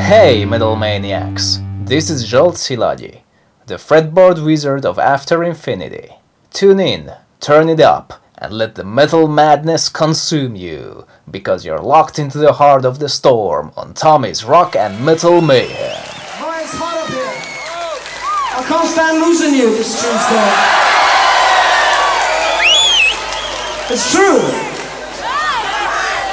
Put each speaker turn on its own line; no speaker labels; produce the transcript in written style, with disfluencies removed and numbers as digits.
Hey Metal Maniacs, this is Jolt Siladi, the fretboard wizard of After Infinity. Tune in, turn it up, and let the metal madness consume you, because you're locked into the heart of the storm on Tommy's Rock and Metal Mayhem.
Boy, it's hot up here. I can't stand losing you, this true story. It's true.